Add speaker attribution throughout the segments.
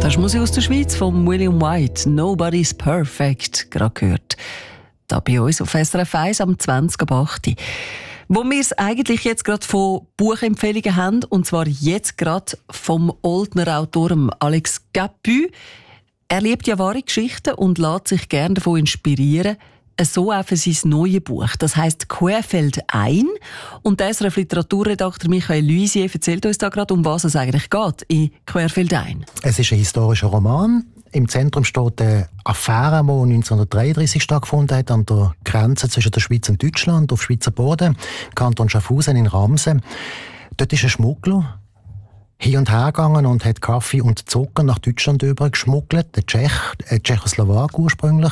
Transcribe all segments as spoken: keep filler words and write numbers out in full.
Speaker 1: Das ist Musik aus der Schweiz von William White. «Nobody's Perfect», gerade gehört. Da bei uns auf S R F eins am zwanzig ab acht. Wo wir es eigentlich jetzt gerade von Buchempfehlungen haben, und zwar jetzt gerade vom Oldner Autoren Alex Capu. Er liebt ja wahre Geschichten und lässt sich gerne davon inspirieren. So auch für sein neues Buch. Das heisst «Querfeldein». Und der S R F-Literaturredakteur Michael Luisier erzählt uns da gerade, um was es eigentlich geht in «Querfeldein».
Speaker 2: Es ist ein historischer Roman. Im Zentrum steht eine Affäre, die neunzehnhundertdreiunddreissig stattgefunden hat, an der Grenze zwischen der Schweiz und Deutschland, auf Schweizer Boden, Kanton Schaffhausen in Ramsen. Dort ist ein Schmuggler hin und her gegangen und hat Kaffee und Zucker nach Deutschland übergeschmuggelt, ein Tschech, ein Tschechoslowak ursprünglich.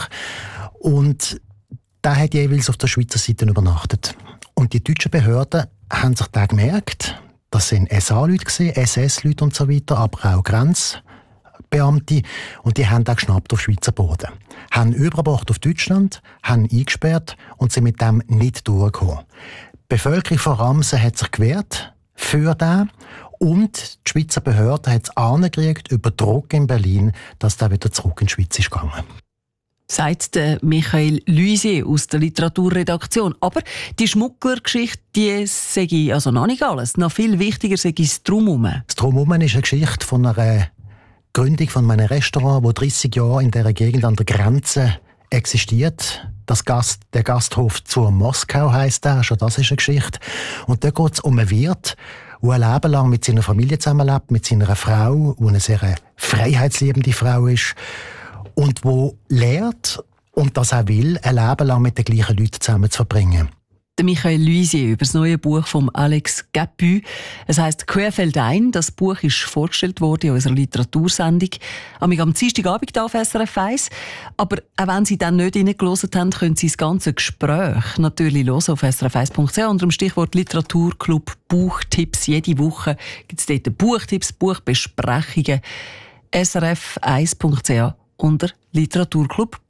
Speaker 2: Und der hat jeweils auf der Schweizer Seite übernachtet. Und die deutschen Behörden haben sich da gemerkt, das sind S A-Leute, S S-Leute und so weiter, aber auch Grenzbeamte. Und die haben da geschnappt auf Schweizer Boden. Haben übergebracht auf Deutschland, haben eingesperrt und sind mit dem nicht durchgekommen. Die Bevölkerung von Ramsen hat sich gewehrt für den. Und die Schweizer Behörden haben es angekriegt über Druck in Berlin, dass der wieder zurück in die Schweiz ist gegangen.
Speaker 1: Sagt der Michael Luisier aus der Literaturredaktion. Aber die Schmugglergeschichte, die sage ich also noch nicht alles. Noch viel wichtiger sage ich das Drumherum.
Speaker 2: Das Drumherum ist eine Geschichte von einer Gründung von einem Restaurant, das dreißig Jahre in dieser Gegend an der Grenze existiert. Das Gast, der Gasthof zur Moskau heisst der, schon das ist eine Geschichte. Und da geht es um einen Wirt, der ein Leben lang mit seiner Familie zusammenlebt, mit seiner Frau, die eine sehr freiheitsliebende Frau ist. Und wo lehrt und das auch will, ein Leben lang mit den gleichen Leuten zusammen zu verbringen.
Speaker 1: Der Michael Luisier über das neue Buch von Alex Capu. Es heisst «Querfeldein». Das Buch ist vorgestellt worden in unserer Literatursendung am Dienstagabend auf S R F eins. Aber auch wenn Sie dann nicht reingehört haben, können Sie das ganze Gespräch natürlich hören auf S R F eins punkt c h unter dem Stichwort Literaturclub Buchtipps. Jede Woche gibt es dort Buchtipps, Buchbesprechungen. S R F eins punkt c h unter Literaturclub